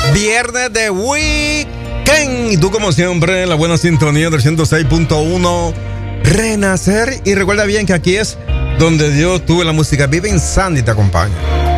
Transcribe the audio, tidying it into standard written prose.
Viernes de Weekend. Y tú, como siempre, la buena sintonía del 106.1 Renacer. Y recuerda bien que aquí es donde Dios tuvo la música vive en Sandy te acompaña.